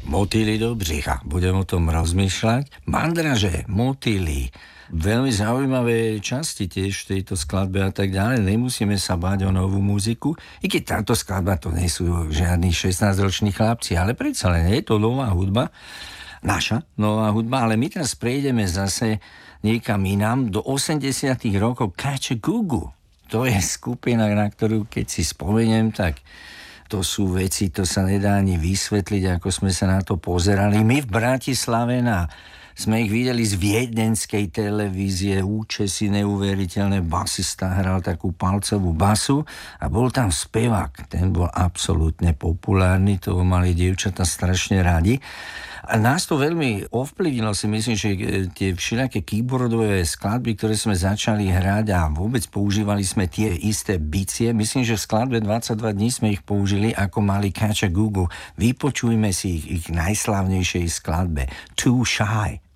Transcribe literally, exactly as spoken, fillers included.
Motýly do břicha. Budem o tom rozmýšľať. Mandraže, motýly. Veľmi zaujímavé časti tiež v tejto skladbe a tak ďalej. Nemusíme sa báť o novú muziku. I keď táto skladba to nie sú žiadni šestnásťroční chlapci, ale predsa len je to nová hudba. Naša nová hudba, ale my teraz prejdeme zase niekam inám do osemdesiatych rokov Kačagugu. To je skupina, na ktorú keď si spomeniem, tak to sú veci, to sa nedá ani vysvetliť, ako sme sa na to pozerali. My v Bratislave na, sme ich videli z viedenskej televízie, účesy neuveriteľné, basista hral takú palcovú basu a bol tam spevák. Ten bol absolútne populárny, to mali dievčatá strašne radi. A nás to veľmi ovplyvnilo, si myslím, že tie všelijaké keyboardové skladby, ktoré sme začali hrať a vôbec používali sme tie isté bicie, myslím, že v skladbe dvadsaťdva dní sme ich použili ako mali Kačagugu. Vypočujme si ich, ich najslavnejšej skladbe Too Shy.